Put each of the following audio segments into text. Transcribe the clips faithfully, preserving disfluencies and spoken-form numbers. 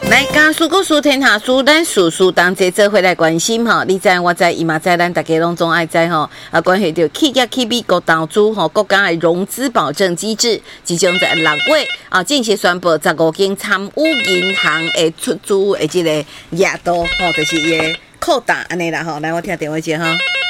来，家事故事天下事，咱事事同齐做伙来关心吼。你知我知，伊嘛知，咱大家拢总爱知吼。啊，关系到企业去美国投资吼，国家的融资保证机制，即将在六月啊正式宣布，十五间参与银行的出资的这个额度吼，就是伊的扩大安尼啦吼。来，我听电话接哈。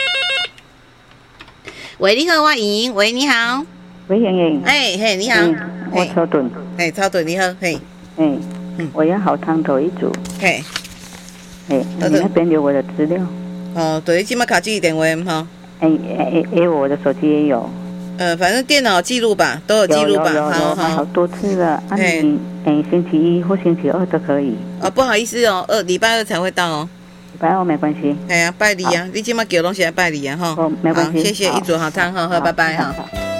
喂，你好，我莹莹。喂，你好。 喂，莹莹。 哎嘿，你好。 嗯、我超顿。 哎，超顿，你好，嘿。 哎。我要好汤头一组。 嘿， 哎，你那边有我的资料。 哦，对，今麦卡记电话哈。 哎哎哎，我的手机也有。 呃，反正电脑记录吧，都有记录吧。 有有有有，好多次了。啊，你哎，星期一或星期二都可以。 哦，不好意思哦，二礼拜二才会到哦。 礼拜二没关系。 哎呀，拜礼啊！你今麦叫东西来拜礼啊哈。 哦，没关系。 谢谢，一组好汤哈，喝，拜拜哈。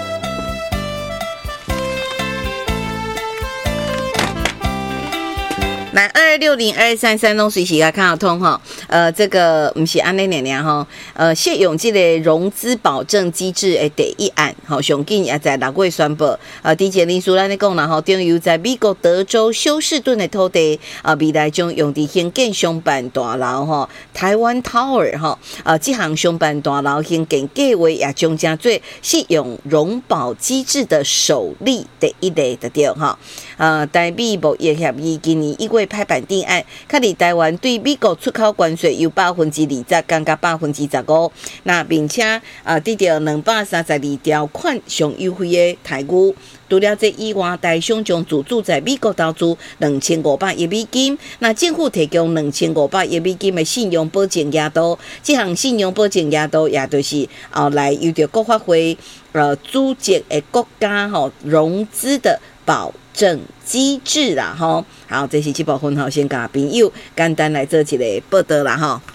来二二六零二三三拢随时啊看得通哈，呃，这个不是安尼娘娘哈，呃，谢永这个融资保证机制的第一案，好，上紧也在六月宣布，呃，地检林书咱咧讲啦吼，等于在美国德州休士顿的土地，啊、呃，未来将用伫兴建商办大楼哈，台湾 Tower 哈，呃，这项商办大楼兴建计划也将加做适用融保机制的首例第一例的对哈，呃，台美贸易协议今年一月拍板定案，较伫台湾对美国出口关税由百分之二十降到百分之十五，那并且啊，得到两百三十二条款上优惠的待遇。除了这以外，台商将自主在美国投资两千五百亿美金，那政府提供两千五百亿美金的信用保证额度，这项信用保证额度也就是后来由着国发会呃组织的国家吼融资的保证机制啦吼。好，这是这部分吼，先甲朋友简单来做一个报道啦吼。